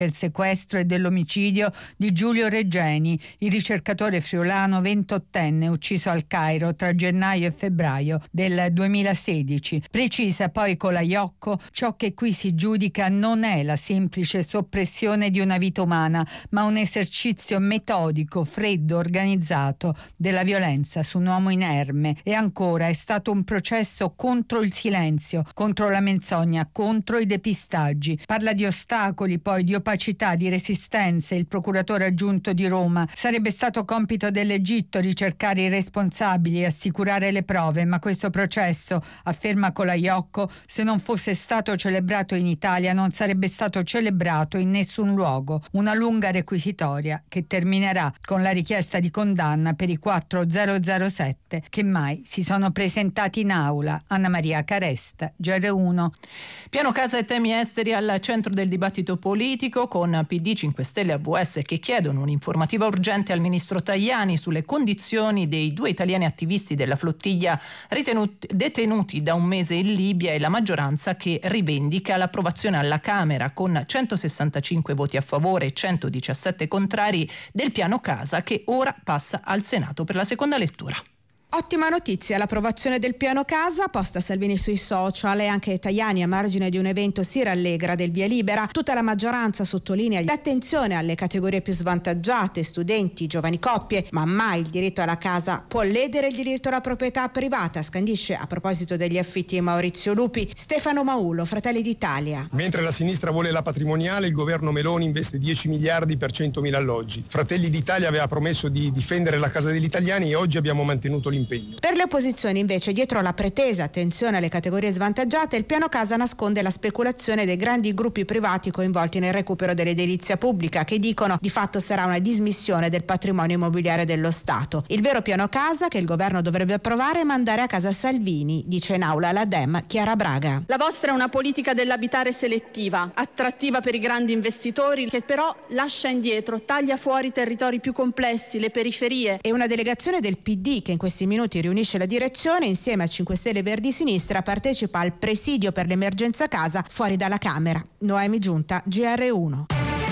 del sequestro e dell'omicidio di Giulio Regeni, il ricercatore friulano 28enne ucciso al Cairo tra gennaio e febbraio del 2016. Precisa poi Colaiocco: ciò che qui si giudica non è la semplice soppressione di una vita umana, ma un esercizio metodico, freddo, organizzato della violenza su un uomo inerme. E ancora, è stato un processo contro il silenzio, contro la menzogna, contro i depistaggi. Parla di ostacoli, poi di opacità, di resistenze. Il procuratore aggiunto di Roma: sarebbe stato compito dell'Egitto ricercare i responsabili e assicurare le prove, ma questo processo, afferma Colaiocco, se non fosse stato celebrato in Italia non sarebbe stato celebrato in nessun luogo. Una lunga requisitoria che terminerà con la richiesta di condanna per i 4 007 che mai si sono presentati in aula. Anna Maria Caresta, GR1. Piano casa e temi esteri al centro del dibattito politico, con PD, 5 Stelle e AVS che chiedono un'informativa urgente al ministro Tajani sulle condizioni dei 2 italiani attivisti della flottiglia detenuti da un mese in Libia, e la maggioranza che rivendica l'approvazione alla Camera con 165 voti a favore e 117 contrari del piano casa, che ora passa al Senato per la seconda lettura. Ottima notizia l'approvazione del piano casa, posta Salvini sui social, e anche Tajani a margine di un evento si rallegra del via libera. Tutta la maggioranza sottolinea l'attenzione alle categorie più svantaggiate, studenti, giovani coppie, ma mai il diritto alla casa può ledere il diritto alla proprietà privata, scandisce a proposito degli affitti Maurizio Lupi. Stefano Maulo, Fratelli d'Italia. Mentre la sinistra vuole la patrimoniale, il governo Meloni investe 10 miliardi per 100.000 alloggi. Fratelli d'Italia aveva promesso di difendere la casa degli italiani e oggi abbiamo mantenuto l'impegno. Per le opposizioni invece, dietro la pretesa attenzione alle categorie svantaggiate, il piano casa nasconde la speculazione dei grandi gruppi privati coinvolti nel recupero dell'edilizia pubblica, che dicono di fatto sarà una dismissione del patrimonio immobiliare dello Stato. Il vero piano casa che il governo dovrebbe approvare è mandare a casa Salvini, dice in aula la Dem Chiara Braga. La vostra è una politica dell'abitare selettiva, attrattiva per i grandi investitori, che però lascia indietro, taglia fuori i territori più complessi, le periferie. E una delegazione del PD che in questi minuti riunisce la direzione, insieme a 5 Stelle, Verdi, Sinistra, partecipa al presidio per l'emergenza casa fuori dalla Camera. Noemi Giunta, GR1.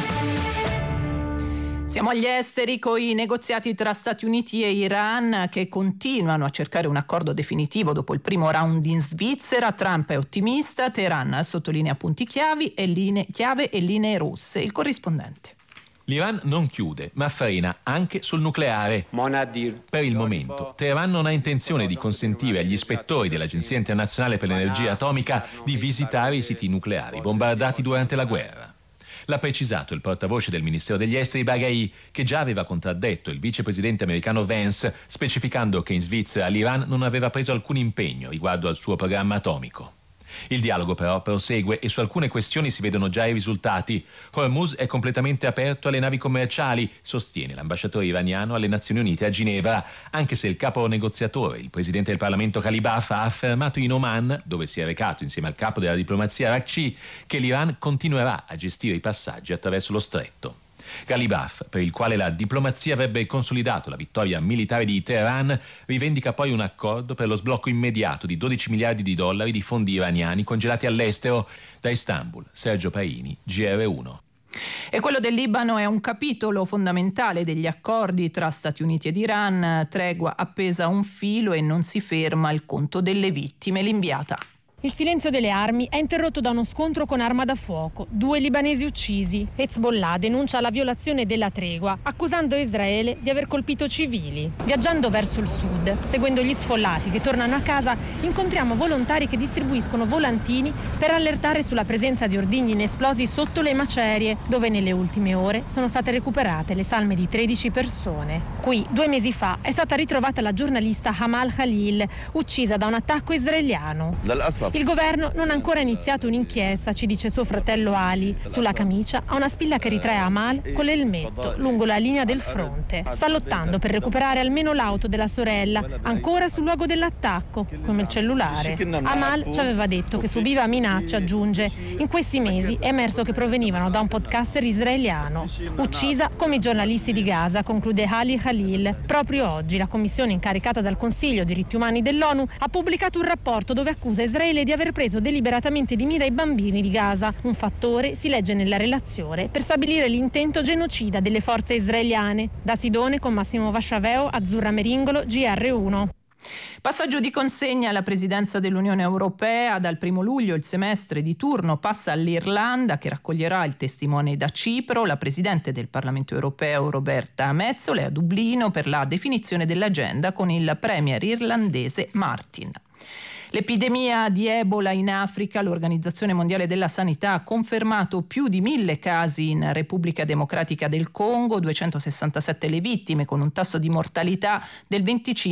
Siamo agli esteri, con i negoziati tra Stati Uniti e Iran che continuano a cercare un accordo definitivo dopo il primo round in Svizzera. Trump è ottimista, Teheran sottolinea punti chiave e linee rosse. Il corrispondente. L'Iran non chiude, ma frena anche sul nucleare. Per il momento, Teheran non ha intenzione di consentire agli ispettori dell'Agenzia Internazionale per l'Energia Atomica di visitare i siti nucleari bombardati durante la guerra. L'ha precisato il portavoce del Ministero degli Esteri Baghei, che già aveva contraddetto il vicepresidente americano Vance, specificando che in Svizzera l'Iran non aveva preso alcun impegno riguardo al suo programma atomico. Il dialogo però prosegue e su alcune questioni si vedono già i risultati. Hormuz è completamente aperto alle navi commerciali, sostiene l'ambasciatore iraniano alle Nazioni Unite a Ginevra, anche se il capo negoziatore, il presidente del Parlamento Ghalibaf, ha affermato in Oman, dove si è recato insieme al capo della diplomazia Araghchi, che l'Iran continuerà a gestire i passaggi attraverso lo stretto. Ghalibaf, per il quale la diplomazia avrebbe consolidato la vittoria militare di Teheran, rivendica poi un accordo per lo sblocco immediato di 12 miliardi di dollari di fondi iraniani congelati all'estero. Da Istanbul, Sergio Paini, GR1. E quello del Libano è un capitolo fondamentale degli accordi tra Stati Uniti ed Iran. Tregua appesa a un filo e non si ferma il conto delle vittime. L'inviata. Il silenzio delle armi è interrotto da uno scontro con arma da fuoco. 2 libanesi uccisi. Hezbollah denuncia la violazione della tregua, accusando Israele di aver colpito civili. Viaggiando verso il sud, seguendo gli sfollati che tornano a casa, incontriamo volontari che distribuiscono volantini per allertare sulla presenza di ordigni inesplosi sotto le macerie, dove nelle ultime ore sono state recuperate le salme di 13 persone. Qui, 2 mesi fa, è stata ritrovata la giornalista Amal Khalil, uccisa da un attacco israeliano. Il governo non ha ancora iniziato un'inchiesta, ci dice suo fratello Ali. Sulla camicia ha una spilla che ritrae Amal con l'elmetto lungo la linea del fronte. Sta lottando per recuperare almeno l'auto della sorella, ancora sul luogo dell'attacco, come il cellulare. Amal ci aveva detto che subiva minacce, aggiunge. In questi mesi è emerso che provenivano da un podcaster israeliano. Uccisa come i giornalisti di Gaza, conclude Ali Khalil. Proprio oggi la commissione incaricata dal Consiglio diritti umani dell'ONU ha pubblicato un rapporto dove accusa Israele Israele di aver preso deliberatamente di mira i bambini di Gaza, un fattore, si legge nella relazione, per stabilire l'intento genocida delle forze israeliane. Da Sidone con Massimo Vasciaveo, Azzurra Meringolo, GR1. Passaggio di consegna alla presidenza dell'Unione Europea. Dal 1 luglio il semestre di turno passa all'Irlanda, che raccoglierà il testimone da Cipro. La presidente del Parlamento Europeo Roberta Metsola è a Dublino per la definizione dell'agenda con il premier irlandese Martin. L'epidemia di Ebola in Africa, l'Organizzazione Mondiale della Sanità ha confermato più di 1.000 casi in Repubblica Democratica del Congo, 267 le vittime con un tasso di mortalità del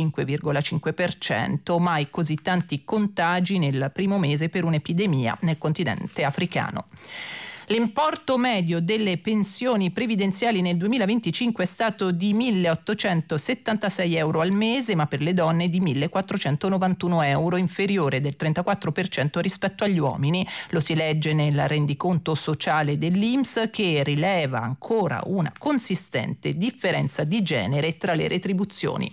25,5%, mai così tanti contagi nel primo mese per un'epidemia nel continente africano. L'importo medio delle pensioni previdenziali nel 2025 è stato di 1.876 euro al mese, ma per le donne di 1.491 euro, inferiore del 34% rispetto agli uomini. Lo si legge nel rendiconto sociale dell'INPS, che rileva ancora una consistente differenza di genere tra le retribuzioni.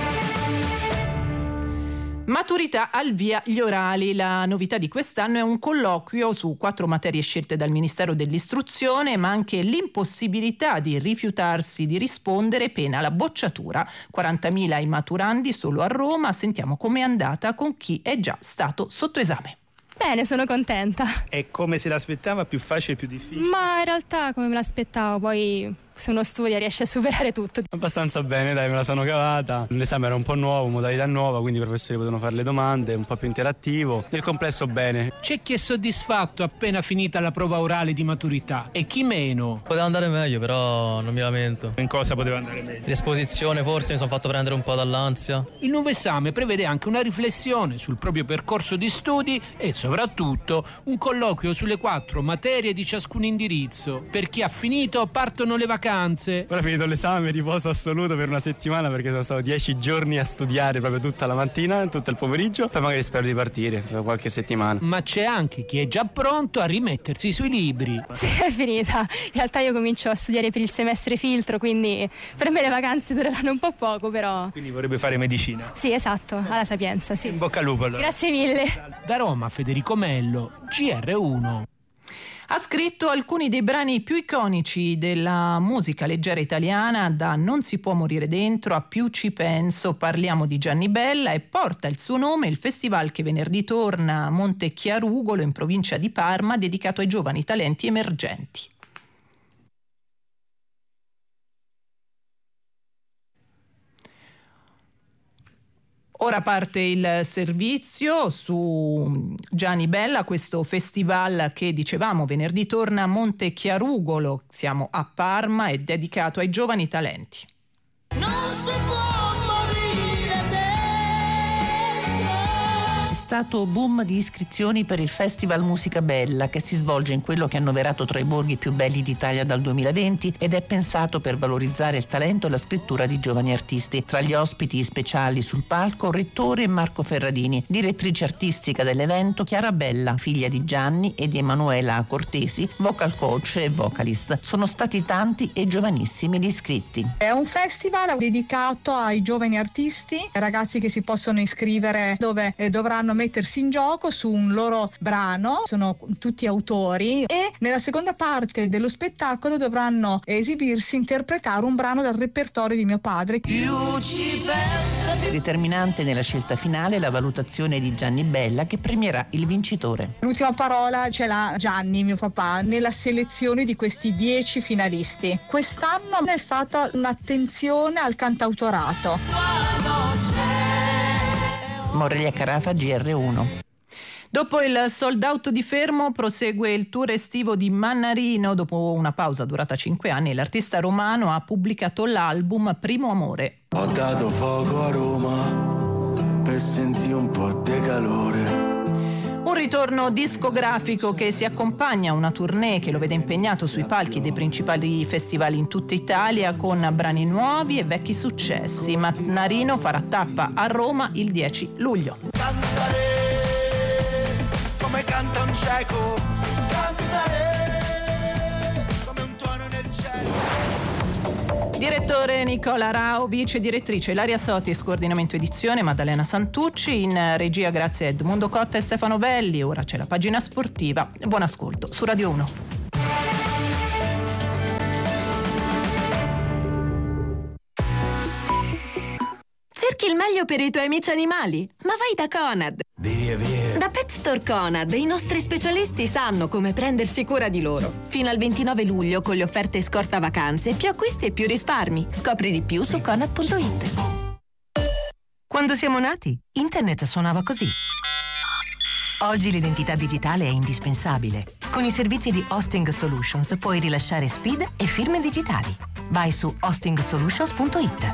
Maturità al via gli orali. La novità di quest'anno è un colloquio su 4 materie scelte dal Ministero dell'Istruzione, ma anche l'impossibilità di rifiutarsi di rispondere pena la bocciatura. 40.000 i maturandi solo a Roma. Sentiamo com'è andata con chi è già stato sotto esame. Bene, sono contenta. E come se l'aspettava? Più facile, più difficile? Ma in realtà come me l'aspettavo, poi se uno studia riesce a superare tutto. Abbastanza bene, dai, me la sono cavata. L'esame era un po' nuovo, modalità nuova, quindi i professori potevano fare le domande, un po' più interattivo. Nel complesso bene. C'è chi è soddisfatto appena finita la prova orale di maturità e chi meno. Poteva andare meglio, però non mi lamento. In cosa poteva andare meglio? L'esposizione forse mi sono fatto prendere un po' dall'ansia. Il nuovo esame prevede anche una riflessione sul proprio percorso di studi e soprattutto un colloquio sulle 4 materie di ciascun indirizzo. Per chi ha finito partono le vacanze. Ora finito l'esame, riposo assoluto per una settimana, perché sono stato 10 giorni a studiare proprio tutta la mattina, tutto il pomeriggio. Poi magari spero di partire tra qualche settimana. Ma c'è anche chi è già pronto a rimettersi sui libri. Sì, è finita. In realtà io comincio a studiare per il semestre filtro, quindi per me le vacanze dureranno un po' poco, però. Quindi vorrebbe fare medicina? Sì, esatto, alla Sapienza, sì. In bocca al lupo allora. Grazie mille. Da Roma, Federico Mello, GR1. Ha scritto alcuni dei brani più iconici della musica leggera italiana, da Non si può morire dentro a Più ci penso. Parliamo di Gianni Bella, e porta il suo nome il festival che venerdì torna a Monte Chiarugolo in provincia di Parma, dedicato ai giovani talenti emergenti. Ora parte il servizio su Gianni Bella, questo festival che dicevamo venerdì torna a Monte Chiarugolo, siamo a Parma, è dedicato ai giovani talenti. Non si può morire dentro. È stato boom di iscrizioni per il Festival Musica Bella, che si svolge in quello che è annoverato tra i borghi più belli d'Italia dal 2020 ed è pensato per valorizzare il talento e la scrittura di giovani artisti. Tra gli ospiti speciali sul palco, Rettore e Marco Ferradini, direttrice artistica dell'evento Chiara Bella, figlia di Gianni e di Emanuela Cortesi, vocal coach e vocalist. Sono stati tanti e giovanissimi gli iscritti. È un festival dedicato ai giovani artisti, ragazzi che si possono iscrivere, dove dovranno mettersi in gioco su un loro brano, sono tutti autori, e nella seconda parte dello spettacolo dovranno esibirsi, interpretare un brano dal repertorio di mio padre. Determinante nella scelta finale la valutazione di Gianni Bella, che premierà il vincitore. L'ultima parola ce l'ha Gianni, mio papà, nella selezione di questi 10 finalisti. Quest'anno è stata un'attenzione al cantautorato. Morelia Carafa, GR1. Dopo il sold out di Fermo prosegue il tour estivo di Mannarino. Dopo una pausa durata 5 anni, l'artista romano ha pubblicato l'album Primo Amore. Ho dato fuoco a Roma per sentire un po' di calore. Un ritorno discografico che si accompagna a una tournée che lo vede impegnato sui palchi dei principali festival in tutta Italia, con brani nuovi e vecchi successi. Mannarino farà tappa a Roma il 10 luglio. Cantare come canta un cieco, cantare come un tuono nel cielo. Direttore Nicola Rao, vice direttrice Ilaria Sotis, coordinamento edizione Maddalena Santucci, in regia grazie a Edmundo Cotta e Stefano Belli. Ora c'è la pagina sportiva. Buon ascolto su Radio 1. Cerchi il meglio per i tuoi amici animali? Ma vai da Conad! Via, via! Da Pet Store Conad i nostri specialisti sanno come prendersi cura di loro. Fino al 29 luglio con le offerte scorta vacanze, più acquisti e più risparmi. Scopri di più su Conad.it. Quando siamo nati, internet suonava così. Oggi l'identità digitale è indispensabile. Con i servizi di Hosting Solutions puoi rilasciare SPID e firme digitali. Vai su hostingsolutions.it.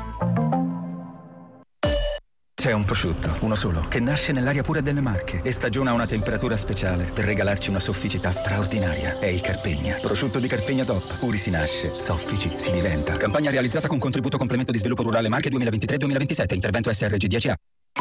C'è un prosciutto, uno solo, che nasce nell'aria pura delle Marche e stagiona a una temperatura speciale per regalarci una sofficità straordinaria. È il Carpegna. Prosciutto di Carpegna Top. Puri si nasce, soffici si diventa. Campagna realizzata con contributo complemento di sviluppo rurale Marche 2023-2027. Intervento SRG 10A.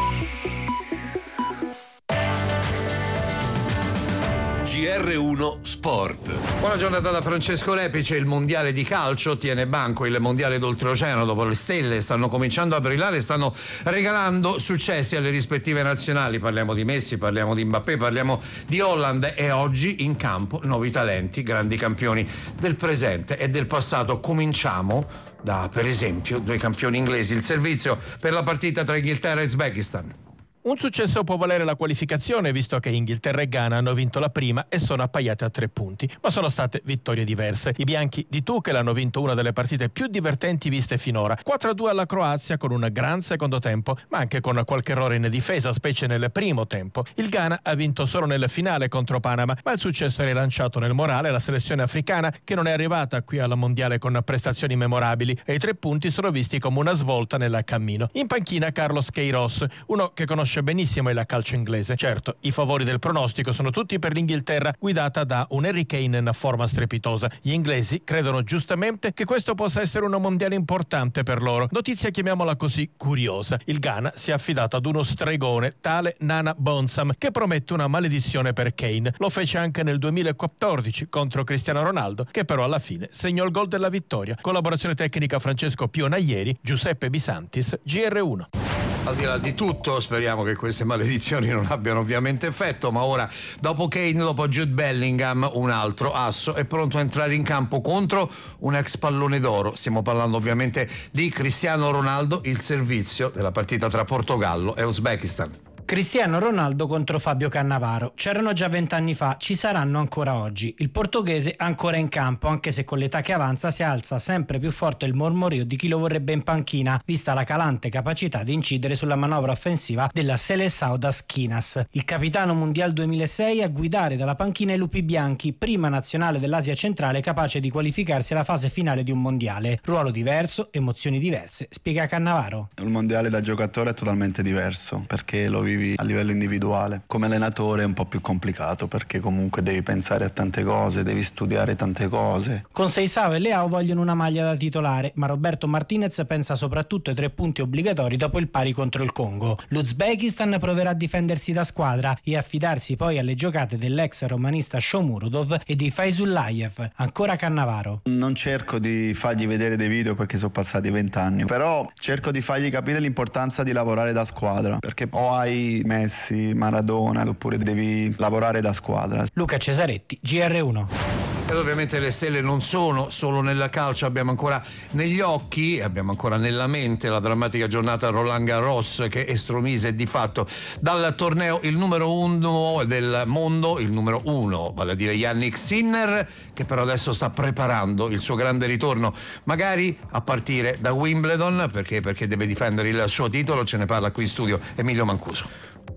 GR1 Sport. Buona giornata da Francesco Repice. Il mondiale di calcio tiene banco il mondiale d'oltreoceano. Dopo le stelle stanno cominciando a brillare, stanno regalando successi alle rispettive nazionali. Parliamo di Messi, parliamo di Mbappé, parliamo di Holland e oggi in campo nuovi talenti, grandi campioni del presente e del passato. Cominciamo da, per esempio, due campioni inglesi. Il servizio per la partita tra Inghilterra e Uzbekistan. Un successo può valere la qualificazione, visto che Inghilterra e Ghana hanno vinto la prima e sono appaiate a 3 punti, ma sono state vittorie diverse. I bianchi di Tuchel hanno vinto una delle partite più divertenti viste finora, 4-2 alla Croazia con un gran secondo tempo, ma anche con qualche errore in difesa, specie nel primo tempo. Il Ghana ha vinto solo nel finale contro Panama, ma il successo è rilanciato nel morale la selezione africana, che non è arrivata qui alla mondiale con prestazioni memorabili, e i 3 punti sono visti come una svolta nel cammino. In panchina Carlos Queiroz, uno che conosce benissimo il calcio inglese. Certo, i favori del pronostico sono tutti per l'Inghilterra, guidata da un Harry Kane in forma strepitosa. Gli inglesi credono giustamente che questo possa essere un mondiale importante per loro. Notizia, chiamiamola così, curiosa. Il Ghana si è affidato ad uno stregone, tale Nana Bonsam, che promette una maledizione per Kane. Lo fece anche nel 2014 contro Cristiano Ronaldo, che però alla fine segnò il gol della vittoria. Collaborazione tecnica Francesco Pionaieri, Giuseppe Bisantis, GR1. Al di là di tutto, speriamo che queste maledizioni non abbiano ovviamente effetto, ma ora, dopo Kane, dopo Jude Bellingham, un altro asso è pronto a entrare in campo contro un ex pallone d'oro. Stiamo parlando ovviamente di Cristiano Ronaldo, il servizio della partita tra Portogallo e Uzbekistan. Cristiano Ronaldo contro Fabio Cannavaro. C'erano già 20 anni fa, ci saranno ancora oggi. Il portoghese ancora in campo, anche se con l'età che avanza si alza sempre più forte il mormorio di chi lo vorrebbe in panchina, vista la calante capacità di incidere sulla manovra offensiva della Seleção das Quinas. Il capitano mondial 2006 a guidare dalla panchina i Lupi Bianchi, prima nazionale dell'Asia centrale capace di qualificarsi alla fase finale di un mondiale. Ruolo diverso, emozioni diverse, spiega Cannavaro. Il mondiale da giocatore è totalmente diverso, perché lo vivi a livello individuale. Come allenatore è un po' più complicato, perché comunque devi pensare a tante cose, devi studiare tante cose. Con Seleção e Leao vogliono una maglia da titolare, ma Roberto Martinez pensa soprattutto ai 3 punti obbligatori dopo il pari contro il Congo. L'Uzbekistan proverà a difendersi da squadra e affidarsi poi alle giocate dell'ex romanista Shomurodov e di Faizullayev. Ancora Cannavaro. Non cerco di fargli vedere dei video perché sono passati 20 anni, però cerco di fargli capire l'importanza di lavorare da squadra, perché o hai Messi, Maradona, oppure devi lavorare da squadra. Luca Cesaretti, GR1. Ed ovviamente le stelle non sono solo nel calcio, abbiamo ancora negli occhi, abbiamo ancora nella mente la drammatica giornata Roland Garros, che estromise di fatto dal torneo il numero 1 del mondo, il numero 1, vale a dire Yannick Sinner, che però adesso sta preparando il suo grande ritorno, magari a partire da Wimbledon, perché deve difendere il suo titolo. Ce ne parla qui in studio Emilio Mancuso.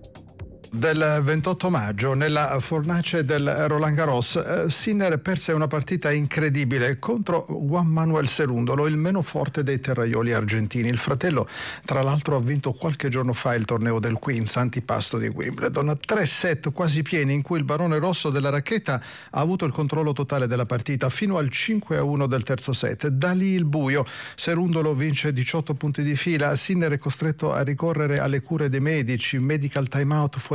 Del 28 maggio nella fornace del Roland Garros Sinner perse una partita incredibile contro Juan Manuel Cerúndolo, il meno forte dei terraioli argentini. Il fratello tra l'altro ha vinto qualche giorno fa il torneo del Queen's, antipasto di Wimbledon. 3 set quasi pieni in cui il barone rosso della racchetta ha avuto il controllo totale della partita fino al 5-1 del terzo set. Da lì il buio. Cerúndolo vince 18 punti di fila. Sinner è costretto a ricorrere alle cure dei medici, medical time out fuori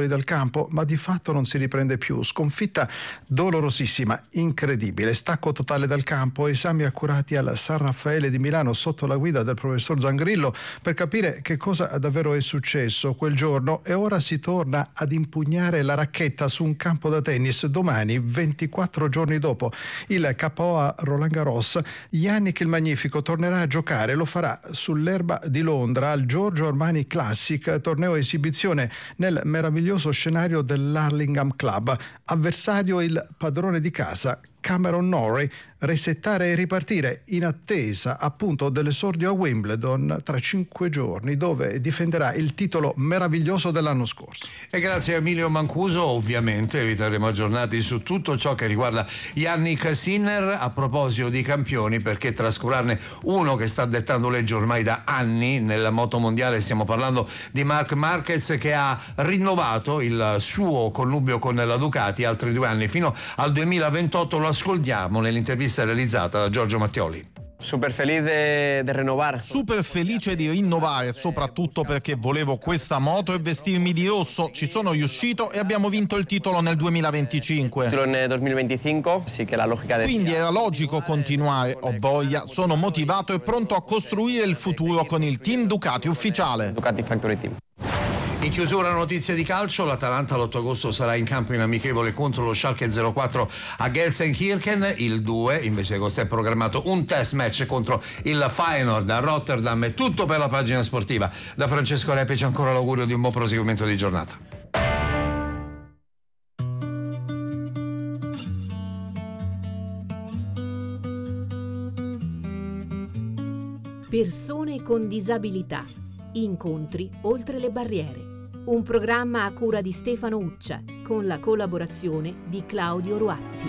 fuori dal campo, ma di fatto non si riprende più. Sconfitta dolorosissima, incredibile, stacco totale dal campo, esami accurati al San Raffaele di Milano sotto la guida del professor Zangrillo per capire che cosa davvero è successo quel giorno, e ora si torna ad impugnare la racchetta su un campo da tennis. Domani, 24 giorni dopo il KO a Roland Garros, Yannick il Magnifico tornerà a giocare, lo farà sull'erba di Londra al Giorgio Armani Classic, torneo esibizione nel meraviglioso scenario dell'Hurlingham Club. Avversario il padrone di casa, Cameron Norrie, resettare e ripartire in attesa appunto dell'esordio a Wimbledon tra 5 giorni, dove difenderà il titolo meraviglioso dell'anno scorso. E grazie a Emilio Mancuso ovviamente vi terremo aggiornati su tutto ciò che riguarda Yannick Sinner. A proposito di campioni, perché trascurarne uno che sta dettando legge ormai da anni nella moto mondiale, stiamo parlando di Marc Marquez, che ha rinnovato il suo connubio con la Ducati altri 2 anni fino al 2028. Lo ascoltiamo nell'intervista realizzata da Giorgio Mattioli. Super felice di rinnovare. Super felice di rinnovare, soprattutto perché volevo questa moto e vestirmi di rosso. Ci sono riuscito e abbiamo vinto il titolo nel 2025. Nel 2025, sì, che la logica Quindi era logico continuare. Ho voglia, sono motivato e pronto a costruire il futuro con il team Ducati ufficiale. Ducati Factory Team. In chiusura notizie di calcio, l'Atalanta l'8 agosto sarà in campo in amichevole contro lo Schalke 04 a Gelsenkirchen. Il 2 invece di agosto è programmato un test match contro il Feyenoord a Rotterdam. È tutto per la pagina sportiva. Da Francesco Repici ancora l'augurio di un buon proseguimento di giornata. Persone con disabilità. Incontri oltre le barriere. Un programma a cura di Stefano Uccia, con la collaborazione di Claudio Ruatti.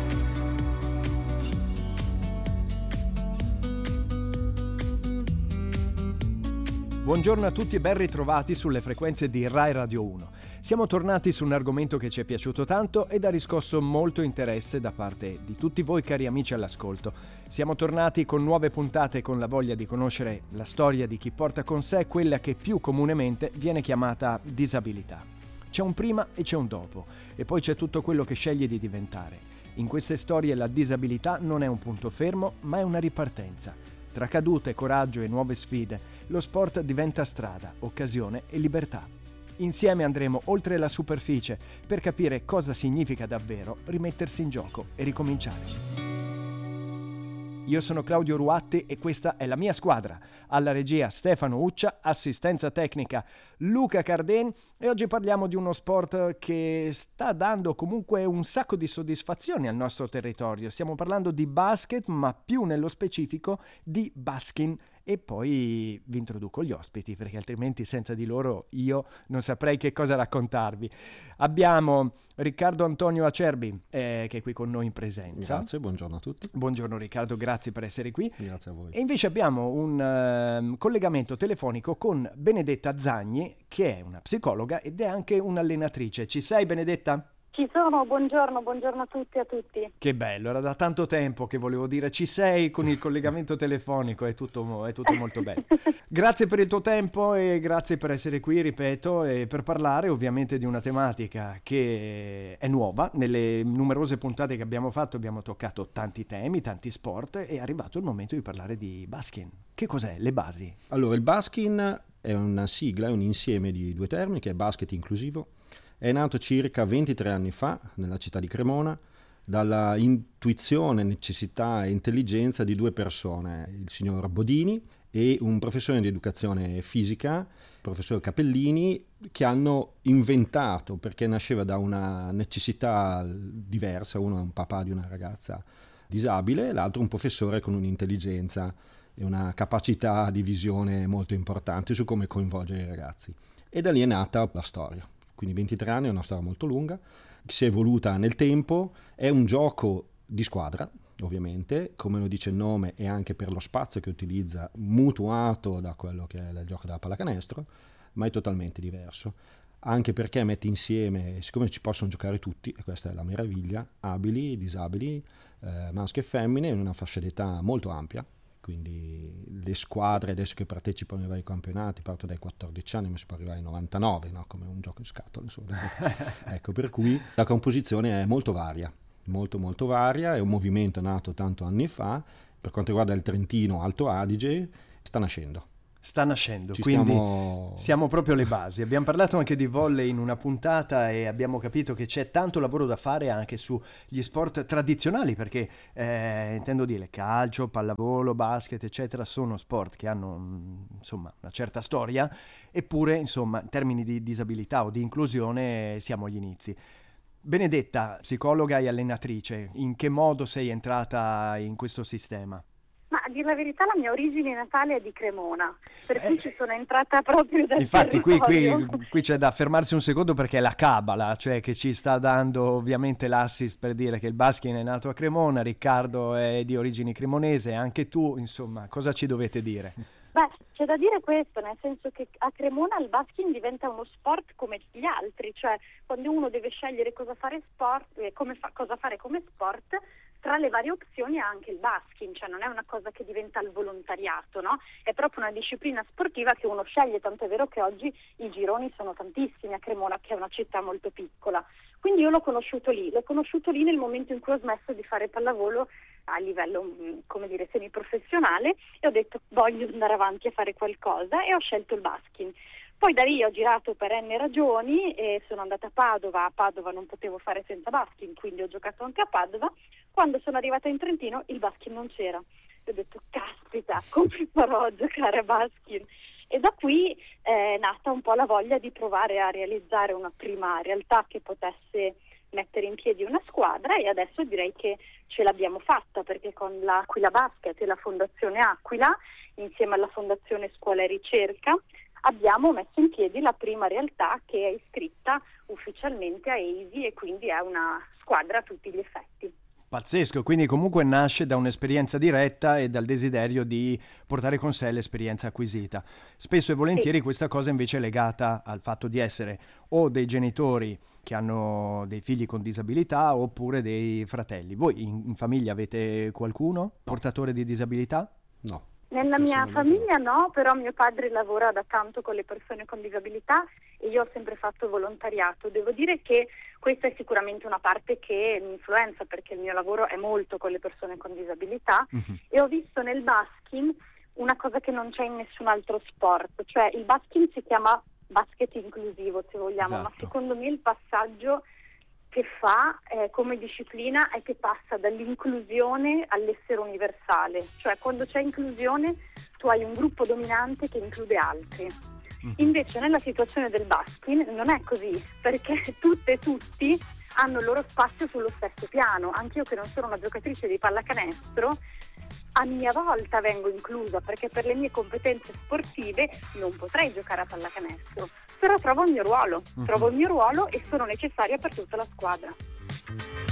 Buongiorno a tutti e ben ritrovati sulle frequenze di Rai Radio 1. Siamo tornati su un argomento che ci è piaciuto tanto ed ha riscosso molto interesse da parte di tutti voi cari amici all'ascolto. Siamo tornati con nuove puntate con la voglia di conoscere la storia di chi porta con sé quella che più comunemente viene chiamata disabilità. C'è un prima e c'è un dopo, e poi c'è tutto quello che sceglie di diventare. In queste storie la disabilità non è un punto fermo, ma è una ripartenza. Tra cadute, coraggio e nuove sfide, lo sport diventa strada, occasione e libertà. Insieme andremo oltre la superficie per capire cosa significa davvero rimettersi in gioco e ricominciare. Io sono Claudio Ruatti e questa è la mia squadra. Alla regia Stefano Uccia, assistenza tecnica Luca Carden, e oggi parliamo di uno sport che sta dando comunque un sacco di soddisfazioni al nostro territorio. Stiamo parlando di basket, ma più nello specifico di baskin. E poi vi introduco gli ospiti, perché altrimenti senza di loro io non saprei che cosa raccontarvi. Abbiamo Riccardo Antonio Acerbi che è qui con noi in presenza. Grazie, buongiorno a tutti. Buongiorno Riccardo, grazie per essere qui. Grazie a voi. E invece abbiamo un collegamento telefonico con Benedetta Zagni, che è una psicologa ed è anche un'allenatrice. Ci sei, Benedetta? Ci sono, buongiorno a tutti e a tutti. Che bello, era da tanto tempo che volevo dire ci sei con il collegamento telefonico, è tutto molto bello. Grazie per il tuo tempo e grazie per essere qui, ripeto, e per parlare ovviamente di una tematica che è nuova. Nelle numerose puntate che abbiamo fatto abbiamo toccato tanti temi, tanti sport, e è arrivato il momento di parlare di baskin. Che cos'è? Le basi? Allora, il baskin è una sigla, è un insieme di 2 termini che è basket inclusivo. È nato circa 23 anni fa nella città di Cremona dalla intuizione, necessità e intelligenza di 2 persone, il signor Bodini e un professore di educazione fisica, il professor Capellini, che hanno inventato, perché nasceva da una necessità diversa, uno è un papà di una ragazza disabile, l'altro un professore con un'intelligenza e una capacità di visione molto importante su come coinvolgere i ragazzi. E da lì è nata la storia. Quindi 23 anni è una storia molto lunga, si è evoluta nel tempo, è un gioco di squadra, ovviamente, come lo dice il nome, e anche per lo spazio che utilizza, mutuato da quello che è il gioco della pallacanestro, ma è totalmente diverso. Anche perché mette insieme, siccome ci possono giocare tutti, e questa è la meraviglia, abili, disabili, maschi e femmine, in una fascia d'età molto ampia, quindi le squadre adesso che partecipano ai vari campionati parto dai 14 anni, ma si può arrivare ai 99, no? Come un gioco in scatola, insomma. Ecco, per cui la composizione è molto varia, molto varia, è un movimento nato tanto anni fa. Per quanto riguarda il Trentino Alto Adige sta nascendo, quindi siamo proprio alle basi. Abbiamo parlato anche di volley in una puntata e abbiamo capito che c'è tanto lavoro da fare anche sugli sport tradizionali, perché intendo dire calcio, pallavolo, basket eccetera sono sport che hanno insomma una certa storia, eppure insomma in termini di disabilità o di inclusione siamo agli inizi. Benedetta, psicologa e allenatrice, in che modo sei entrata in questo sistema? Ma a dire la verità la mia origine natale è di Cremona, per cui ci sono entrata proprio dal Infatti territorio. qui c'è da fermarsi un secondo, perché è la cabala, cioè che ci sta dando ovviamente l'assist per dire che il basket è nato a Cremona, Riccardo è di origini cremonese, anche tu, insomma, cosa ci dovete dire? Beh, c'è da dire questo, nel senso che a Cremona il basking diventa uno sport come gli altri, cioè quando uno deve scegliere cosa fare cosa fare come sport, tra le varie opzioni ha anche il basking, cioè non è una cosa che diventa il volontariato, no? È proprio una disciplina sportiva che uno sceglie, tanto è vero che oggi i gironi sono tantissimi a Cremona, che è una città molto piccola. Quindi io l'ho conosciuto lì nel momento in cui ho smesso di fare pallavolo a livello, come dire, semiprofessionale, e ho detto voglio andare avanti a fare qualcosa e ho scelto il basking. Poi da lì ho girato per N ragioni e sono andata a Padova non potevo fare senza basking, quindi ho giocato anche a Padova. Quando sono arrivata in Trentino il basking non c'era, e ho detto caspita, come farò a giocare a basking? E da qui è nata un po' la voglia di provare a realizzare una prima realtà che potesse mettere in piedi una squadra, e adesso direi che ce l'abbiamo fatta, perché con l'Aquila Basket e la Fondazione Aquila, insieme alla Fondazione Scuola e Ricerca, abbiamo messo in piedi la prima realtà che è iscritta ufficialmente a EISI e quindi è una squadra a tutti gli effetti. Pazzesco, quindi comunque nasce da un'esperienza diretta e dal desiderio di portare con sé l'esperienza acquisita. Spesso e volentieri questa cosa invece è legata al fatto di essere o dei genitori che hanno dei figli con disabilità oppure dei fratelli. Voi in famiglia avete qualcuno portatore di disabilità? No. Nella mia famiglia no, però mio padre lavora da tanto con le persone con disabilità e io ho sempre fatto volontariato. Devo dire che questa è sicuramente una parte che mi influenza, perché il mio lavoro è molto con le persone con disabilità e ho visto nel basking una cosa che non c'è in nessun altro sport, cioè il basking si chiama basket inclusivo se vogliamo, ma secondo me il passaggio che fa come disciplina è che passa dall'inclusione all'essere universale, cioè quando c'è inclusione tu hai un gruppo dominante che include altri. Invece nella situazione del basking non è così, perché tutte e tutti hanno il loro spazio sullo stesso piano. Anche io che non sono una giocatrice di pallacanestro, a mia volta vengo inclusa, perché per le mie competenze sportive non potrei giocare a pallacanestro, però trovo il mio ruolo e sono necessaria per tutta la squadra.